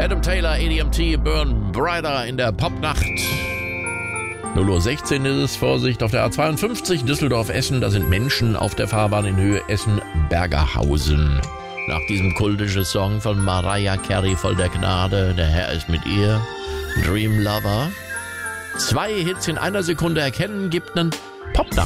Adam Taylor, ADMT, Burn Brighter in der Popnacht. 0:16 Uhr ist es, Vorsicht auf der A52 Düsseldorf-Essen. Da sind Menschen auf der Fahrbahn in Höhe Essen-Bergerhausen. Nach diesem kultischen Song von Mariah Carey, voll der Gnade, der Herr ist mit ihr, Dream Lover. 2 Hits in einer Sekunde erkennen, gibt einen Popnacht.